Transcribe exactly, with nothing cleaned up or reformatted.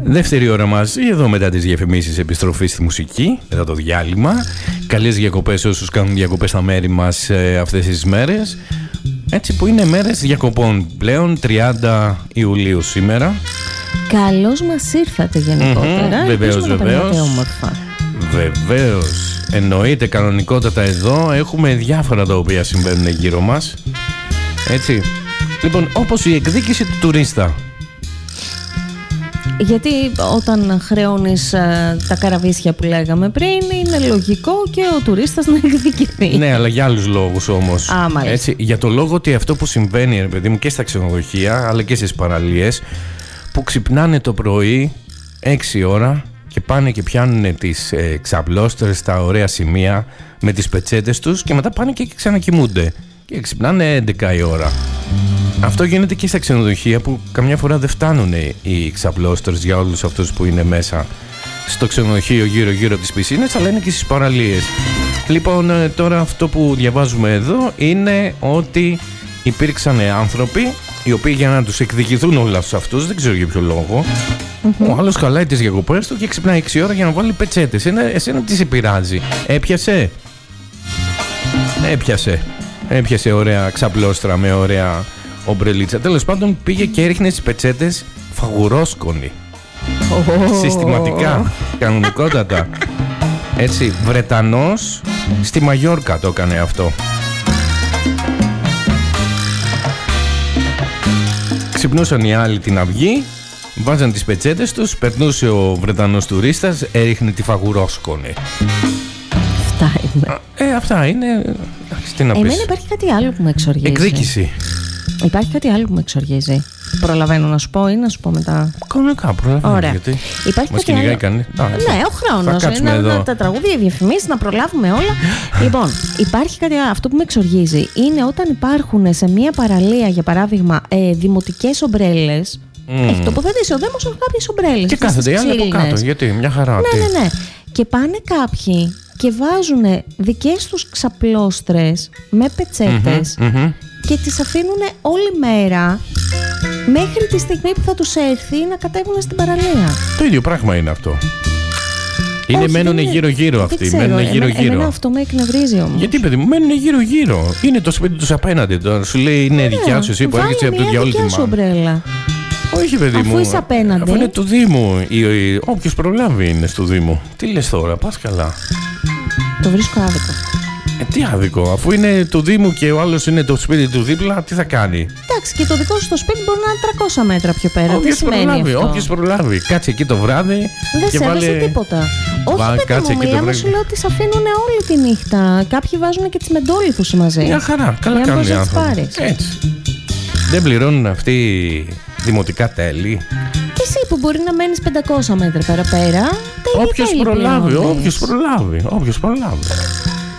Δεύτερη ώρα μαζί, εδώ μετά τις διαφημίσεις, επιστροφή στη μουσική, μετά το διάλειμμα. Καλές διακοπές όσους κάνουν διακοπές στα μέρη μας ε, αυτές τις μέρες. Έτσι που είναι μέρες διακοπών πλέον, τριάντα Ιουλίου σήμερα. Καλώς μας ήρθατε γενικότερα. Mm-hmm, βεβαίως, βεβαίως. Βεβαίως. Εννοείται κανονικότατα εδώ. Έχουμε διάφορα τα οποία συμβαίνουν γύρω μας. Έτσι. Λοιπόν, όπως η εκδίκηση του τουρίστα. Γιατί όταν χρεώνεις α, τα καραβίσια που λέγαμε πριν, είναι λογικό και ο τουρίστας να εκδικηθεί. Ναι, αλλά για άλλους λόγους όμως. Α, έτσι, για το λόγο ότι αυτό που συμβαίνει, ρε παιδί μου, και στα ξενοδοχεία αλλά και στις παραλίες, που ξυπνάνε το πρωί έξι ώρα και πάνε και πιάνουν τις ε, ξαπλώστερες στα ωραία σημεία με τις πετσέτες τους και μετά πάνε και ξανακοιμούνται και ξυπνάνε έντεκα η ώρα. Αυτό γίνεται και στα ξενοδοχεία που καμιά φορά δεν φτάνουν οι ξαπλώστερες για όλους αυτούς που είναι μέσα στο ξενοδοχείο γύρω γύρω από τις πισίνες, αλλά είναι και στις παραλίες. Λοιπόν, τώρα αυτό που διαβάζουμε εδώ είναι ότι υπήρξαν άνθρωποι οι οποίοι για να τους εκδικηθούν όλους αυτούς, δεν ξέρω για ποιο λόγο, mm-hmm. ο άλλος χαλάει τις διακοπές του και ξυπνάει έξι ώρα για να βάλει πετσέτες. Εσένα, εσένα τι σε πειράζει? Έπιασε? Έπιασε. Έπιασε ωραία ξαπλώστρα με ωραία ομπρελίτσα. Τέλος πάντων πήγε και έριχνε τις πετσέτες φαγουρόσκονη. Oh. Συστηματικά, κανονικότατα. Έτσι, Βρετανός στη Μαγιόρκα το έκανε αυτό. Ξυπνούσαν οι άλλοι την αυγή, βάζαν τις πετσέτες τους, περνούσε ο Βρετανός τουρίστας, έριχνε τη φαγουρόσκονη. Αυτά είναι. Ε, αυτά είναι. Τι να πεις. Εμένα υπάρχει κάτι άλλο που με εξοργίζει. Εκδίκηση. Υπάρχει κάτι άλλο που με εξοργίζει. Προλαβαίνω να σου πω ή να σου πω μετά? Κανονικά, προλαβαίνω. Ωραία. Γιατί υπάρχει μας κάτι άλλο. Κανεί. Α, ναι, ο χρόνος. Να, να, τα τραγούδια, οι διαφημίσεις, να προλάβουμε όλα. Λοιπόν, υπάρχει κάτι άλλο. Αυτό που με εξοργίζει είναι όταν υπάρχουν σε μία παραλία, για παράδειγμα, ε, δημοτικές ομπρέλες. Mm. Έχει τοποθετήσει ο Δήμος κάποιες ομπρέλες. Και κάθεται οι άλλοι από κάτω. Γιατί, μια χαρά. Ναι, ναι, ναι. Και πάνε κάποιοι και βάζουν δικές τους ξαπλώστρες με πετσέτες mm-hmm, mm-hmm. και τις αφήνουν όλη μέρα μέχρι τη στιγμή που θα τους έρθει να κατέβουν στην παραλία. Το ίδιο πράγμα είναι αυτό. Είναι μένουν γύρω-γύρω αυτοί. Μένουν γύρω-γύρω. Εμένα αυτό με εκνευρίζει όμως. Γιατί, παιδί μου, μένουν γύρω-γύρω. Είναι το σπίτι τους απέναντι. Τώρα σου λέει είναι δικιά σου, εσύ που έρχεσαι από το διαόλυτη μάνα. Όχι, παιδί αφού μου. Είσαι απέναντι. Αφού είναι του Δήμου. Όποιος προλάβει είναι του Δήμου. Τι λες τώρα, πας καλά. Το βρίσκω άδικο. Ε, τι άδικο, αφού είναι του Δήμου και ο άλλος είναι το σπίτι του δίπλα, τι θα κάνει? Εντάξει, και το δικό σου το σπίτι μπορεί να είναι τριακόσια μέτρα πιο πέρα. Όποιος τι σημαίνει προλάβει, αυτό? Όποιος προλάβει. Κάτσε εκεί το βράδυ. Δεν και σέβεσαι βάλε... τίποτα. Βα, Όχι, παιδί μου, μιλάμε, σου λέω ότι σε αφήνουν όλη τη νύχτα. Κάποιοι βάζουν και τις μεντόλιθους μαζί. Μια χαρά, καλά κάνουν οι άνθρωποι. Έτσι. Δεν πληρώνουν αυτοί δημοτικά τέλη. Και εσύ που μπορεί να μένεις πεντακόσια μέτρα παραπέρα, όποιος προλάβει, όποιος προλάβει, όποιος προλάβει.